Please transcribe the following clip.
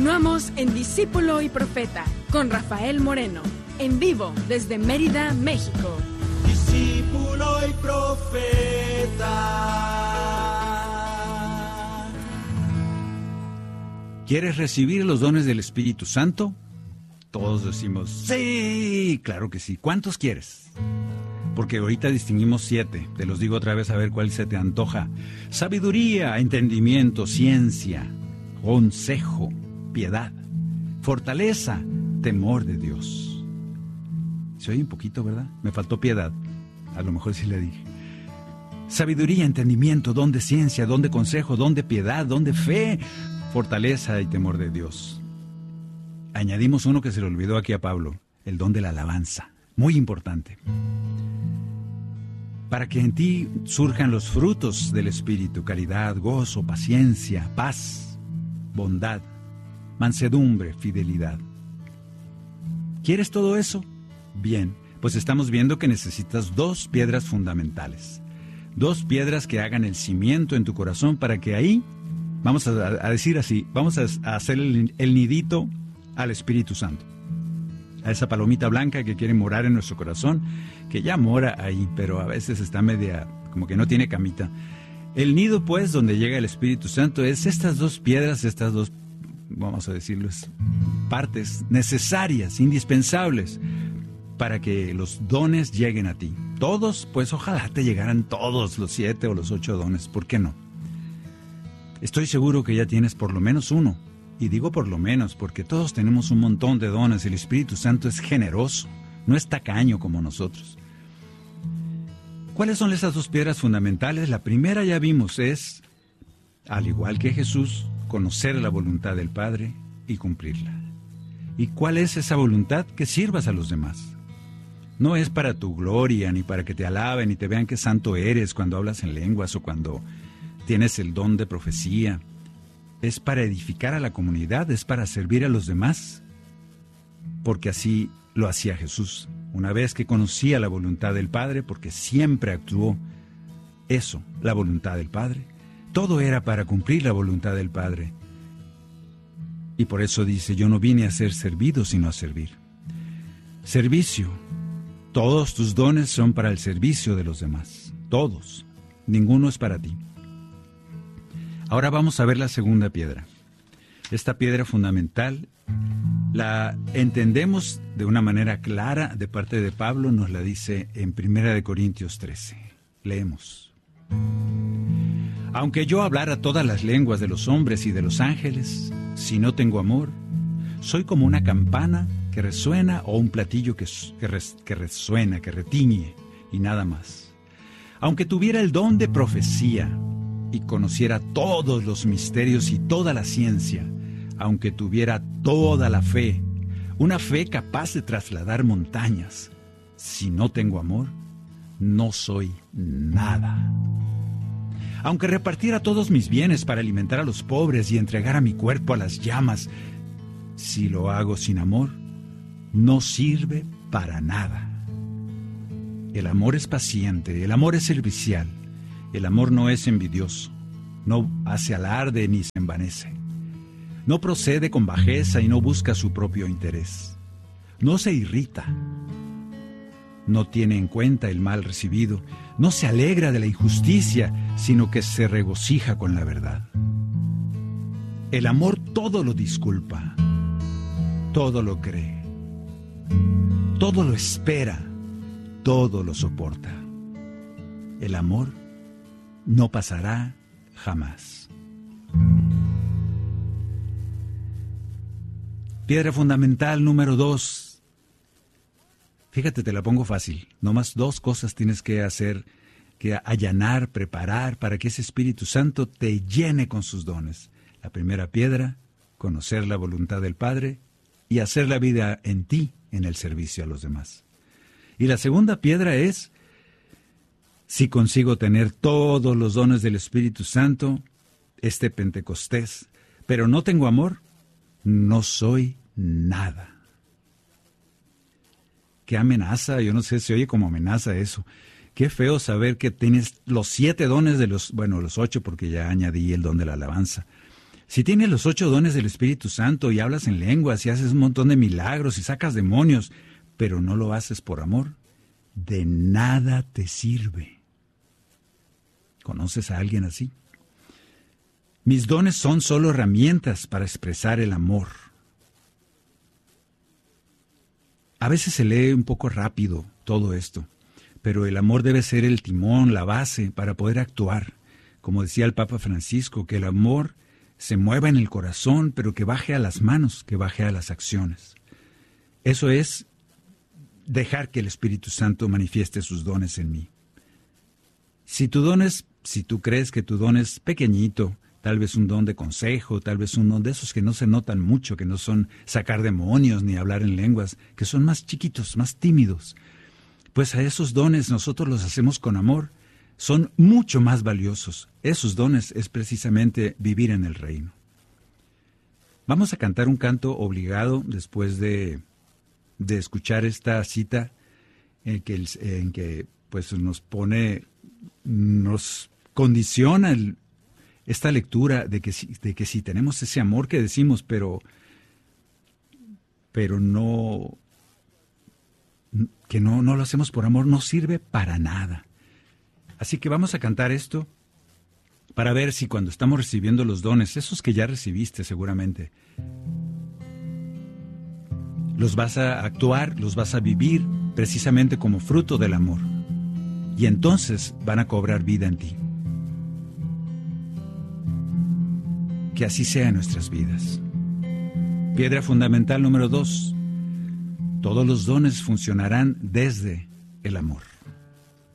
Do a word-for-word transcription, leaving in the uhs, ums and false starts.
Continuamos en Discípulo y Profeta con Rafael Moreno, en vivo desde Mérida, México. Discípulo y Profeta. ¿Quieres recibir los dones del Espíritu Santo? Todos decimos, sí, claro que sí. ¿Cuántos quieres? Porque ahorita distinguimos siete. Te los digo otra vez a ver cuál se te antoja. Sabiduría, entendimiento, ciencia, consejo, piedad, fortaleza, temor de Dios. Se oye un poquito, ¿verdad? Me faltó piedad. A lo mejor sí le dije. Sabiduría, entendimiento, don de ciencia, don de consejo, don de piedad, don de fe, fortaleza y temor de Dios. Añadimos uno que se le olvidó aquí a Pablo, el don de la alabanza. Muy importante. Para que en ti surjan los frutos del Espíritu: caridad, gozo, paciencia, paz, bondad, mansedumbre, fidelidad. ¿Quieres todo eso? Bien, pues estamos viendo que necesitas dos piedras fundamentales. Dos piedras que hagan el cimiento en tu corazón para que ahí, vamos a, a decir así, vamos a, a hacer el, el nidito al Espíritu Santo. A esa palomita blanca que quiere morar en nuestro corazón, que ya mora ahí, pero a veces está media, como que no tiene camita. El nido, pues, donde llega el Espíritu Santo, es estas dos piedras, estas dos, vamos a decirlo, partes necesarias, indispensables, para que los dones lleguen a ti. Todos, pues ojalá te llegaran todos los siete o los ocho dones, ¿por qué no? Estoy seguro que ya tienes por lo menos uno. Y digo por lo menos porque todos tenemos un montón de dones. El Espíritu Santo es generoso, no es tacaño como nosotros. ¿Cuáles son esas dos piedras fundamentales? La primera ya vimos es, al igual que Jesús, conocer la voluntad del Padre y cumplirla. ¿Y cuál es esa voluntad? Que sirvas a los demás. No es para tu gloria, ni para que te alaben y te vean qué santo eres cuando hablas en lenguas o cuando tienes el don de profecía. Es para edificar a la comunidad, es para servir a los demás, porque así lo hacía Jesús. Una vez que conocía la voluntad del Padre, porque siempre actuó eso, la voluntad del Padre, todo era para cumplir la voluntad del Padre. Y por eso dice, yo no vine a ser servido, sino a servir. Servicio. Todos tus dones son para el servicio de los demás. Todos. Ninguno es para ti. Ahora vamos a ver la segunda piedra. Esta piedra fundamental la entendemos de una manera clara de parte de Pablo, nos la dice en Primera de Corintios trece. Leemos. Aunque yo hablara todas las lenguas de los hombres y de los ángeles, si no tengo amor, soy como una campana que resuena o un platillo que, que, res, que resuena, que retiñe y nada más. Aunque tuviera el don de profecía y conociera todos los misterios y toda la ciencia, aunque tuviera toda la fe, una fe capaz de trasladar montañas, si no tengo amor, no soy nada. Aunque repartiera todos mis bienes para alimentar a los pobres y entregara mi cuerpo a las llamas, si lo hago sin amor, no sirve para nada. El amor es paciente, el amor es servicial. El amor no es envidioso, no hace alarde ni se envanece. No procede con bajeza y no busca su propio interés. No se irrita, no tiene en cuenta el mal recibido, no se alegra de la injusticia, sino que se regocija con la verdad. El amor todo lo disculpa, todo lo cree, todo lo espera, todo lo soporta. El amor no pasará jamás. Piedra fundamental número dos. Fíjate, te la pongo fácil. Nomás dos cosas tienes que hacer, que allanar, preparar para que ese Espíritu Santo te llene con sus dones. La primera piedra, conocer la voluntad del Padre y hacer la vida en ti, en el servicio a los demás. Y la segunda piedra es, si consigo tener todos los dones del Espíritu Santo, este Pentecostés, pero no tengo amor, no soy nada. Qué amenaza, yo no sé, se oye como amenaza eso. Qué feo saber que tienes los siete dones de los, bueno, los ocho porque ya añadí el don de la alabanza. Si tienes los ocho dones del Espíritu Santo y hablas en lenguas y haces un montón de milagros y sacas demonios, pero no lo haces por amor, de nada te sirve. ¿Conoces a alguien así? Mis dones son solo herramientas para expresar el amor. A veces se lee un poco rápido todo esto, pero el amor debe ser el timón, la base para poder actuar. Como decía el Papa Francisco, que el amor se mueva en el corazón, pero que baje a las manos, que baje a las acciones. Eso es dejar que el Espíritu Santo manifieste sus dones en mí. Si tu don es, si tú crees que tu don es pequeñito, tal vez un don de consejo, tal vez un don de esos que no se notan mucho, que no son sacar demonios ni hablar en lenguas, que son más chiquitos, más tímidos, pues a esos dones nosotros los hacemos con amor, son mucho más valiosos. Esos dones es precisamente vivir en el reino. Vamos a cantar un canto obligado después de, de escuchar esta cita en que, en que pues nos pone, nos condiciona el, esta lectura de que, si, de que si tenemos ese amor que decimos, pero, pero no, que no, no lo hacemos por amor, no sirve para nada. Así que vamos a cantar esto para ver si cuando estamos recibiendo los dones, esos que ya recibiste seguramente, los vas a actuar, los vas a vivir precisamente como fruto del amor. Y entonces van a cobrar vida en ti. Que así sea en nuestras vidas. Piedra fundamental número dos. Todos los dones funcionarán desde el amor.